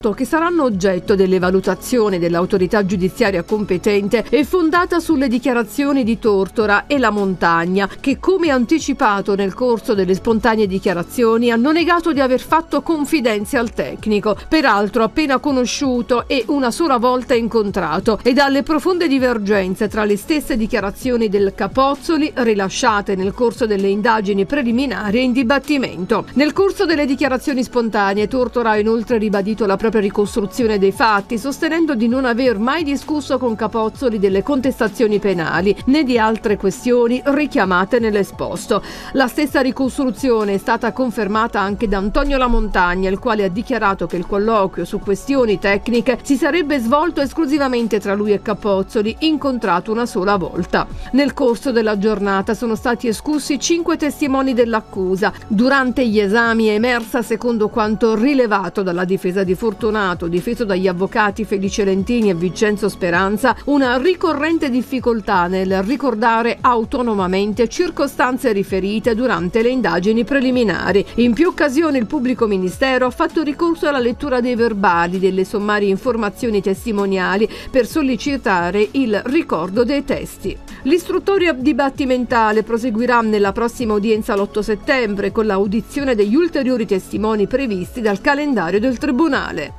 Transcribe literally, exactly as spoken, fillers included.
che saranno oggetto delle valutazioni dell'autorità giudiziaria competente è fondata sulle dichiarazioni di Tortora e La Montagna, che, come anticipato nel corso delle spontanee dichiarazioni, hanno negato di aver fatto confidenze al tecnico, peraltro appena conosciuto e una sola volta incontrato, e dalle profonde divergenze tra le stesse dichiarazioni del Capozzoli rilasciate nel corso delle indagini preliminari e in dibattimento. Nel corso delle dichiarazioni spontanee, Tortora ha inoltre ribadito la propria ricostruzione dei fatti, sostenendo di non aver mai discusso con Capozzoli delle contestazioni penali né di altre questioni richiamate nell'esposto. La stessa ricostruzione è stata confermata anche da Antonio La Montagna, il quale ha dichiarato che il colloquio su questioni tecniche si sarebbe svolto esclusivamente tra lui e Capozzoli, incontrato una sola volta. Nel corso della giornata sono stati escussi cinque testimoni dell'accusa. Durante gli esami è emersa, secondo quanto rilevato dalla difesa di Fortunato, difeso dagli avvocati Felice Lentini e Vincenzo Speranza, una ricorrente difficoltà nel ricordare autonomamente circostanze riferite durante le indagini preliminari. In più occasioni il pubblico ministero ha fatto ricorso alla lettura dei verbali delle sommarie informazioni testimoniali per sollecitare il ricordo dei testi. L'istruttoria dibattimentale proseguirà nella prossima udienza l'otto settembre con l'audizione degli ulteriori testimoni previsti dal calendario del Tribunale.